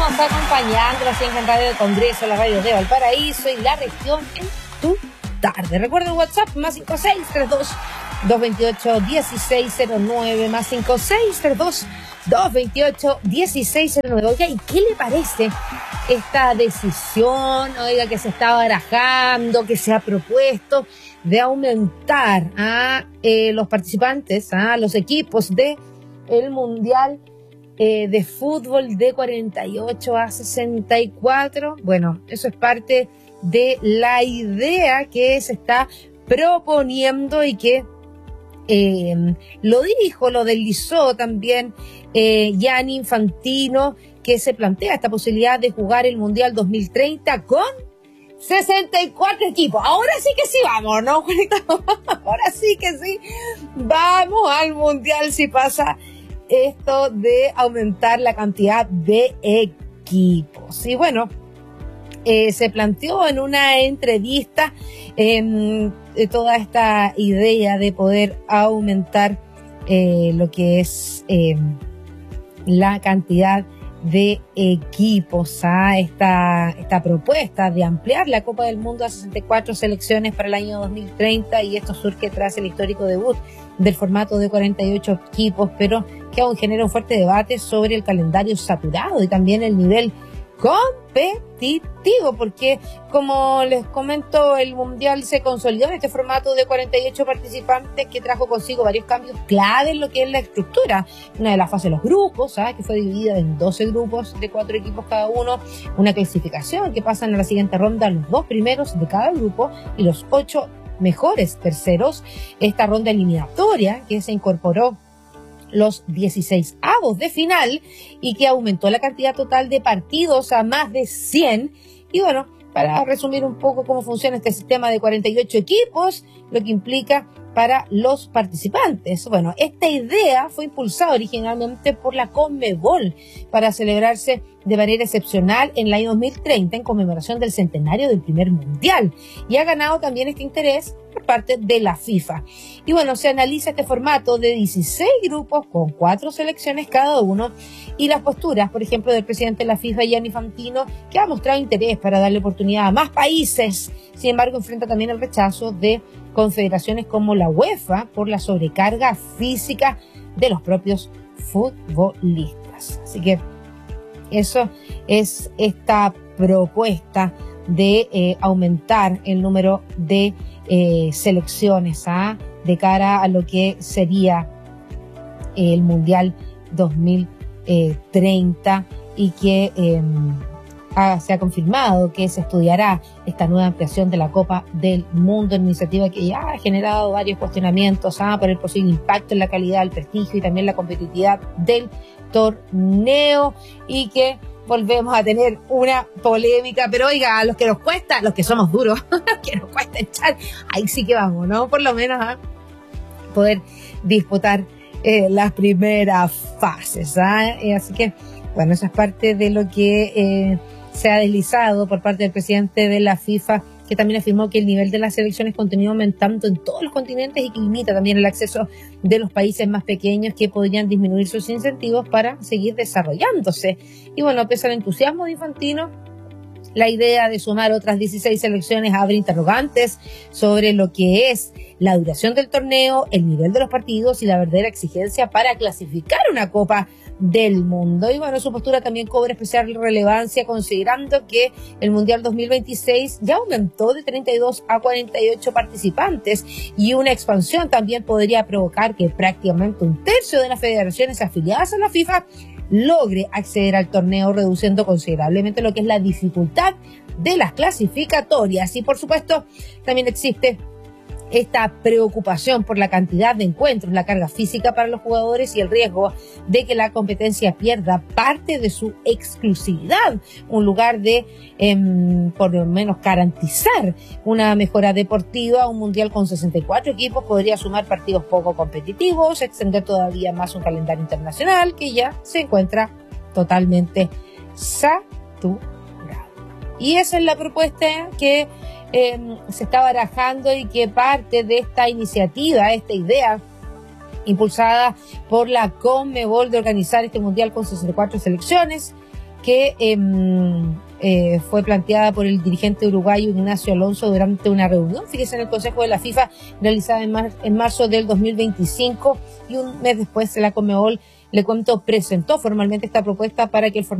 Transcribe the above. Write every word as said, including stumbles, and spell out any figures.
seguimos acompañándolos en Radio de Congreso, la radio de Valparaíso y la región en tu tarde. Recuerda el WhatsApp, más cinco seis tres dos, dos dos ocho, uno seis cero nueve, más cinco seis tres dos, dos dos ocho, uno seis cero nueve. Oiga, ¿y qué le parece esta decisión, oiga, que se está barajando, que se ha propuesto de aumentar a eh, los participantes, a los equipos de el Mundial eh, de Fútbol de cuarenta y ocho a sesenta y cuatro? Bueno, eso es parte de la idea que se está proponiendo y que eh, lo dijo, lo deslizó también eh, Gianni Infantino, que se plantea esta posibilidad de jugar el Mundial dos mil treinta con sesenta y cuatro equipos. Ahora sí que sí vamos, ¿no, Juanita? Ahora sí que sí vamos al Mundial si pasa esto de aumentar la cantidad de equipos. Y bueno, eh, se planteó en una entrevista eh, toda esta idea de poder aumentar eh, lo que es eh, la cantidad de equipos, a esta, esta propuesta de ampliar la Copa del Mundo a sesenta y cuatro selecciones para el año dos mil treinta, y esto surge tras el histórico debut del formato de cuarenta y ocho equipos, pero que aún genera un fuerte debate sobre el calendario saturado y también el nivel competitivo, porque como les comento, el Mundial se consolidó en este formato de cuarenta y ocho participantes, que trajo consigo varios cambios clave en lo que es la estructura. Una de las fases de los grupos, ¿sabes?, que fue dividida en doce grupos de cuatro equipos cada uno, una clasificación que pasan a la siguiente ronda los dos primeros de cada grupo y los ocho mejores terceros, esta ronda eliminatoria que se incorporó los dieciséis avos de final y que aumentó la cantidad total de partidos a más de cien. Y bueno, para resumir un poco cómo funciona este sistema de cuarenta y ocho equipos, lo que implica para los participantes. Bueno, esta idea fue impulsada originalmente por la Conmebol para celebrarse de manera excepcional en el año dos mil treinta en conmemoración del centenario del primer mundial, y ha ganado también este interés por parte de la FIFA. Y bueno, se analiza este formato de dieciséis grupos con cuatro selecciones cada uno, y las posturas, por ejemplo, del presidente de la FIFA, Gianni Infantino, que ha mostrado interés para darle oportunidad a más países. Sin embargo, enfrenta también el rechazo de confederaciones como la UEFA por la sobrecarga física de los propios futbolistas. Así que eso es esta propuesta de eh, aumentar el número de eh, selecciones ¿ah? de cara a lo que sería el Mundial dos mil treinta, y que eh, ha, se ha confirmado que se estudiará esta nueva ampliación de la Copa del Mundo, iniciativa que ya ha generado varios cuestionamientos ¿ah? por el posible impacto en la calidad, el prestigio y también la competitividad del torneo, y que volvemos a tener una polémica. Pero oiga, a los que nos cuesta, los que somos duros, que nos cuesta echar, ahí sí que vamos, ¿no? Por lo menos a poder disputar eh, las primeras fases. ¿ah? Eh, así que, bueno, eso es parte de lo que eh, se ha deslizado por parte del presidente de la FIFA, que también afirmó que el nivel de las selecciones continúa aumentando en todos los continentes y que limita también el acceso de los países más pequeños, que podrían disminuir sus incentivos para seguir desarrollándose. Y bueno, pese al entusiasmo de Infantino, la idea de sumar otras dieciséis selecciones abre interrogantes sobre lo que es la duración del torneo, el nivel de los partidos y la verdadera exigencia para clasificar una Copa del Mundo. Y bueno, su postura también cobra especial relevancia considerando que el Mundial dos mil veintiséis ya aumentó de treinta y dos a cuarenta y ocho participantes, y una expansión también podría provocar que prácticamente un tercio de las federaciones afiliadas a la FIFA logre acceder al torneo, reduciendo considerablemente lo que es la dificultad de las clasificatorias. Y por supuesto, también existe esta preocupación por la cantidad de encuentros, la carga física para los jugadores y el riesgo de que la competencia pierda parte de su exclusividad, un lugar de, eh, por lo menos, garantizar una mejora deportiva. Un mundial con sesenta y cuatro equipos podría sumar partidos poco competitivos, extender todavía más un calendario internacional que ya se encuentra totalmente saturado. Y esa es la propuesta que Eh, se está barajando, y que parte de esta iniciativa, esta idea impulsada por la Conmebol de organizar este mundial con sesenta y cuatro selecciones, que eh, eh, fue planteada por el dirigente uruguayo Ignacio Alonso durante una reunión, fíjese, en el Consejo de la FIFA realizada en, mar en marzo del dos mil veinticinco, y un mes después la Conmebol, le cuento, presentó formalmente esta propuesta para que el formato